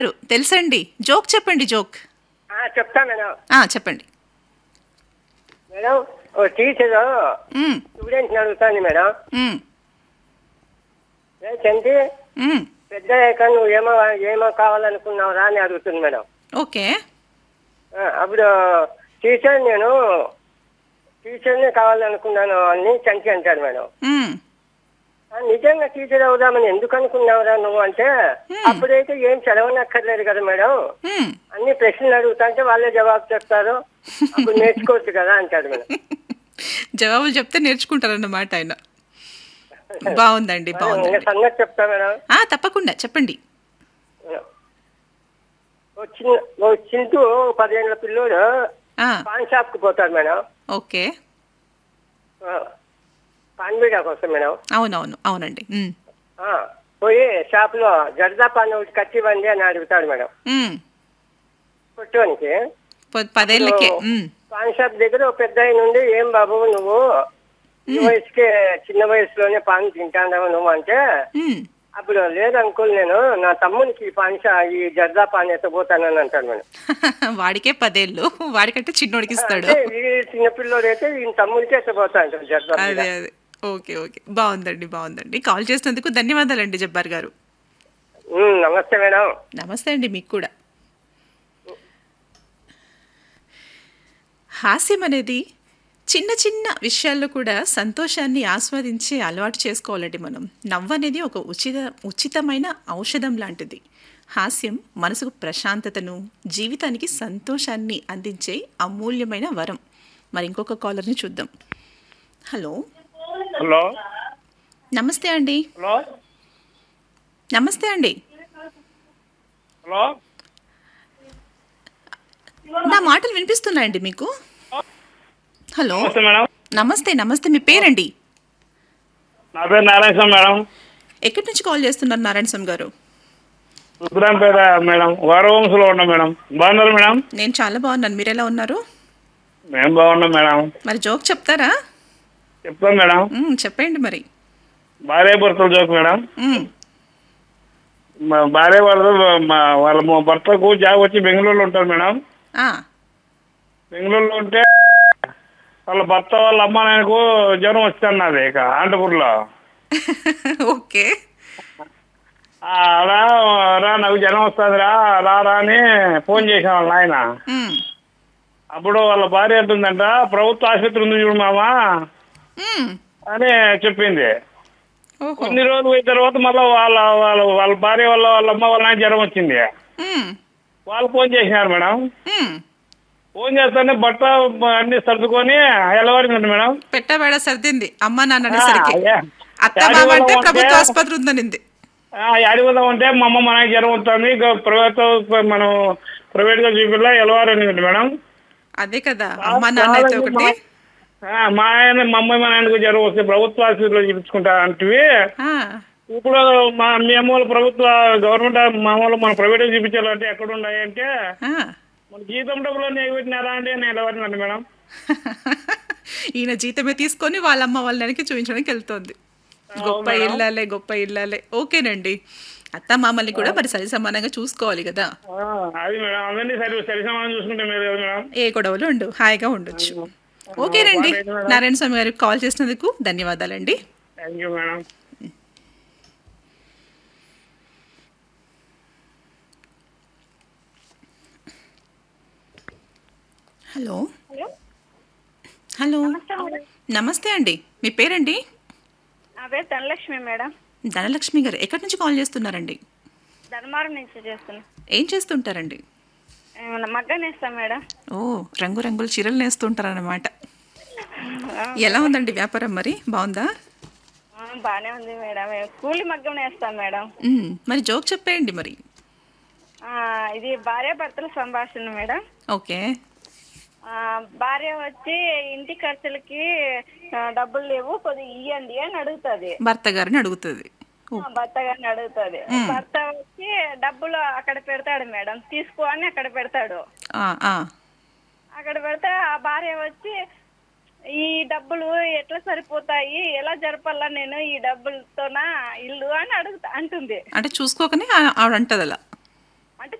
తెలుసండి. జోక్ చెప్పండి జోక్. చెప్తా మేడం. చెప్పండి. మేడం ఓ టీచర్ మ్, స్టూడెంట్ని అడుగుతాను మేడం. మ్, చంటి మ్. పెద్ద అయ్యాక నువ్వు ఏమో ఏమో కావాలనుకున్నావురా అని అడుగుతుంది మేడం. ఓకే. అప్పుడు నేను టీచర్ని కావాలనుకున్నాను అని చంటి అంటాడు మేడం. మ్, నిజంగా టీచర్ అవుదామని ఎందుకు అనుకున్నావురా నువ్వు అంటే, అప్పుడైతే ఏం చదవనక్కర్లేదు కదా మేడం, మ్. అన్ని ప్రశ్నలు అడుగుతా అంటే వాళ్ళే జవాబు చెప్తారు, అప్పుడు నేర్చుకోవచ్చు కదా అంటాడు మేడం. జవాబులు చెప్తే నేర్చుకుంటారన్నమాట ఆయన. బాగుందండి, బాగుందండి. సంగతి చెప్తా మేడం. తప్పకుండా చెప్పండి. ఓ చింటూ 10 ఏళ్ళ పిల్లోడు పాన్ షాప్ కు పోతాడు మేడం. ఓకే. పాన్ బీడా కోసం మేడం. అవునవును, అవునండి. పోయి షాప్ లో జర్దా పాన్ ఒకటి కట్టివ్వండి అని అడుగుతాడు మేడం. కొట్టునికి 10 ఏళ్ళకే. పాన్ షాప్ దగ్గర ఒక పెద్ద ఆయన నుండి, ఏం బాబు నువ్వు ఈ వయసుకే చిన్న వయసులోనే పాన్ తింటావు నువ్వు అంటే, అప్పుడు లేదు అంకుల్, నేను నా తమ్మునికి ఈ జర్దా పాన్ ఎత్తపోతానని అంటాడు మేడం. వాడికే 10 ఏళ్ళు, వాడికంటే చిన్నోడికి ఇస్తాడు. ఈ చిన్నపిల్లోడు అయితే ఈయన తమ్ముడికి ఎత్తపోతా అంటాడు జర్దా. అదే అదే. ఓకే ఓకే, బాగుందండి, బాగుందండి. కాల్ చేసినందుకు ధన్యవాదాలండి జబ్బార్ గారు. నమస్తే మేడం. నమస్తే అండి మీకు కూడా. హాస్యం అనేది చిన్న చిన్న విషయాల్లో కూడా సంతోషాన్ని ఆస్వాదించి అలవాటు చేసుకోవాలండి మనం. నవ్వు అనేది ఒక ఉచితమైన ఔషధం లాంటిది. హాస్యం మనసుకు ప్రశాంతతను, జీవితానికి సంతోషాన్ని అందించే అమూల్యమైన వరం. మరి ఇంకొక కాలర్ని చూద్దాం. హలో. హలో. నమస్తే అండి. హలో. నమస్తే అండి. హలో. నా మాటలు వినిపిస్తున్నాయండి మీకు? హలో. నమస్తే మేడం. నమస్తే నమస్తే, మీ పేరండి? నా పేరు నారాయణ స్వామి మేడం. ఎక్కడి నుంచి కాల్ చేస్తున్నారు నారాయణ స్వామి గారు? రుద్రాంపేట మేడం, వారవంశంలో ఉన్నాం మేడం. బాగున్నారు మేడం? నేను చాలా బాగున్నాను, మీరు ఎలా ఉన్నారు? మేము బాగున్నాం మేడం. మరి జోక్ చెప్తారా? చెప్తాం మేడం. చెప్పండి మరి. భార్య భర్తల జోక్ మేడం. మా భార్య వాళ్ళ భర్తకు జాబ్ వచ్చి బెంగళూరులో ఉంటారు మేడం. బెంగళూరులో ఉంటే వాళ్ళ భర్త వాళ్ళ అమ్మ నాయనకు జ్వరం వస్తున్నది ఇక అనంతపూర్లో. ఓకే. రా నాకు జ్వరం వస్తుంది రా అని ఫోన్ చేసాం వాళ్ళ ఆయన. అప్పుడు వాళ్ళ భార్య అంటుందంట, ప్రభుత్వ ఆసుపత్రి ఉంది చూడు మామా అని చెప్పింది. కొన్ని రోజులు పోయిన తర్వాత మళ్ళీ వాళ్ళ భార్య వాళ్ళ అమ్మ వాళ్ళ ఆయన జ్వరం వచ్చింది. వాళ్ళు ఫోన్ చేసినారు మేడం. ఫోన్ చేస్తానే బట్ట అన్ని సర్దుకొని ఎలవారిందండి మేడం. పెట్టబేడ సర్దింది అమ్మ నాన్న అనేసరికి. అత్త మామ అంటే ప్రభుత్వ ఆసుపత్రి ఉందనింది. అడిగిపోదాం అంటే మా అమ్మ మా నాయన జ్వరం వస్తుంది, మనం ప్రైవేట్ గా చూపిల్లా ఎలవారిందండి మేడం. అదే కదా, అమ్మ నాన్న అయితే ఒకటి. మా ఆయన మా అమ్మాయి మా నాయనకు జ్వరం వస్తే ప్రభుత్వ ఆసుపత్రిలో చూపించుకుంటా అంటే, ఇప్పుడు మీ అమ్మ ప్రభుత్వ గవర్నమెంట్ మామూలు మన ప్రైవేట్ చూపించాలంటే ఎక్కడ ఉన్నాయి అంటే, మన జీతం డబ్బులు ఎగబెట్టినారా అంటే నేను ఎలవారినండి మేడం. ఈయన జీతమే తీసుకొని వాళ్ళ అమ్మ వాళ్ళ నాన్నకి చూపించడానికి వెళ్తోంది. గొప్ప ఇల్లాలే, గొప్ప ఇల్లాలే. ఓకేనండి, అత్త మామల్ని కూడా మరి సరి సమానంగా చూసుకోవాలి కదా. అది మేడం, అందరినీ సరి సమానం చూసుకుంటే మీరు కదా మేడం, ఏ గొడవలు ఉండు, హాయిగా ఉండొచ్చు. ఓకేనండి, నారాయణ స్వామి గారికి కాల్ చేసినందుకు ధన్యవాదాలండి. Thank you madam. Hello. Hello. నమస్తే అండి, మీ పేరండి? నా పేరు ధనలక్ష్మి మేడం. ధనలక్ష్మి గారు ఎక్కడి నుంచి కాల్ చేస్తున్నారండి? ధర్మారం నుంచి చేస్తున్నా. ఏం చేస్తుంటారండి? మగ్గం నేస్తాం మేడం. ఓ, రంగురంగుల చీరలు నేస్తుంటారన్నమాట. ఎలా ఉందండి వ్యాపారం, మరి బాగుందా? బాగానే ఉంది మేడం, కూలి మగ్గం నేస్తాం మేడం. మరి జోక్ చెప్పేయండి మరి. ఇది భార్య భర్తల సంభాషణ మేడం. ఓకే. భార్య వచ్చి ఇంటి ఖర్చులకి డబ్బులు లేవు, కొద్దిగా ఇయ్యండి అని అడుగుతుంది. భర్త గారిని అడుగుతుంది. భర్త గారిని అడుగుతుంది. భర్త వచ్చి డబ్బులు అక్కడ పెడతాడు మేడం, తీసుకో అని అక్కడ పెడతాడు. అక్కడ పెడితే ఆ భార్య వచ్చి, ఈ డబ్బులు ఎట్లా సరిపోతాయి, ఎలా జరపాలా నేను ఈ డబ్బులతోనా ఇల్లు అని అంటుంది. అంటే చూసుకోకనే ఆవిడ అంటది అలా.